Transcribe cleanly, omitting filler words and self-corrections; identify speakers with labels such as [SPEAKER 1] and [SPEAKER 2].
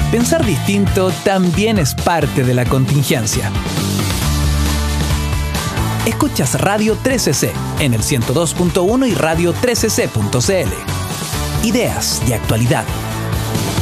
[SPEAKER 1] Pensar distinto también es parte de la contingencia. Escuchas Radio 13C en el 102.1 y radio13c.cl. Ideas y actualidad